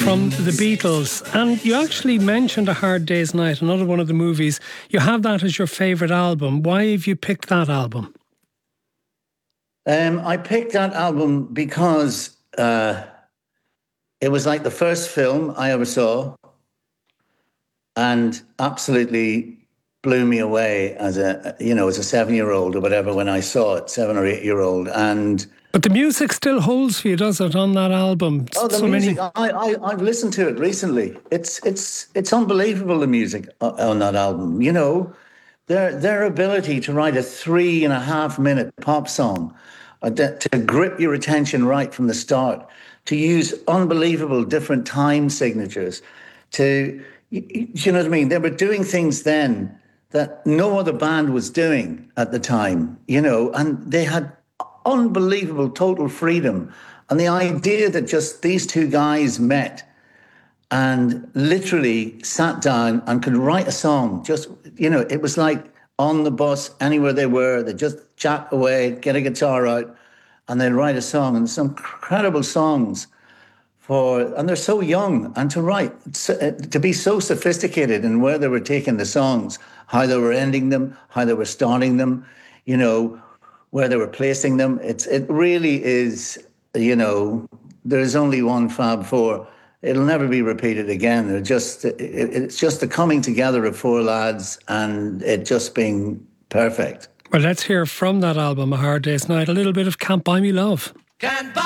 from the Beatles. And you actually mentioned A Hard Day's Night, another one of the movies. You have that as your favourite album. Why have you picked that album? I picked that album because it was like the first film I ever saw and absolutely blew me away as a 7-year-old or whatever when I saw it, 7 or 8-year-old. But the music still holds for you, does it, on that album? The music, I've listened to it recently. It's unbelievable, the music on that album. You know, their ability to write a 3.5-minute pop song, to grip your attention right from the start, to use unbelievable different time signatures, you know what I mean? They were doing things then that no other band was doing at the time, you know, and they had unbelievable total freedom. And the idea that just these two guys met and literally sat down and could write a song, just, you know, it was like on the bus, anywhere they were, they just chat away, get a guitar out, and they'd write a song. And some incredible songs and they're so young, and to write, to be so sophisticated in where they were taking the songs, how they were ending them, how they were starting them, you know, where they were placing them. It really is, you know, there's only one Fab Four. It'll never be repeated again. It's just the coming together of four lads and it just being perfect. Well, let's hear from that album, A Hard Day's Night, a little bit of Can't Buy Me Love. Can't buy